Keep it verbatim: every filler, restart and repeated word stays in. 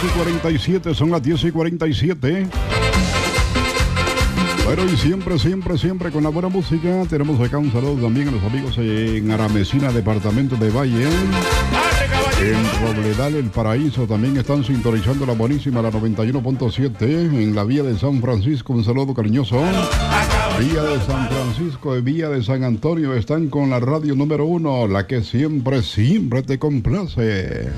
y cuarenta y siete, son las diez y cuarenta y siete. Bueno, y siempre, siempre, siempre con la buena música. Tenemos acá un saludo también a los amigos en Aramesina, departamento de Valle. En Robledal, El Paraíso, también están sintonizando la buenísima, la noventa y uno punto siete. En la vía de San Francisco, un saludo cariñoso. Vía de San Francisco y Vía de San Antonio están con la radio número uno, la que siempre, siempre te complace.